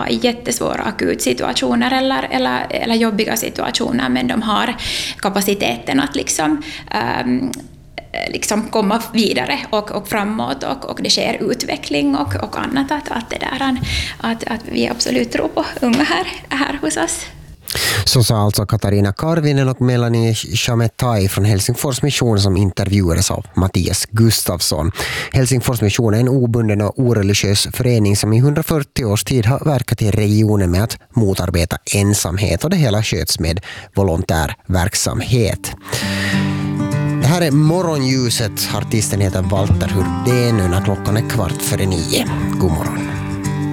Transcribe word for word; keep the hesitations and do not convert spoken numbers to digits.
i jättesvåra akutsituationer eller, eller, eller jobbiga situationer, men de har kapaciteten att liksom, um, liksom komma vidare och, och framåt och, och det sker utveckling och, och annat. Att, att, det där, att, att vi absolut tror på unga här, här hos oss. Så sa alltså Katarina Karvinen och Melanie Chametai från Helsingfors Mission som intervjuades av Mattias Gustafsson. Helsingfors Mission är en obunden och oreligiös förening som i hundrafyrtio års tid har verkat i regionen med att motarbeta ensamhet, och det hela sköts med volontärverksamhet. Det här är Morgonljuset. Artisten heter Walter Hurdén. Nu när klockan är kvart före nio. God morgon.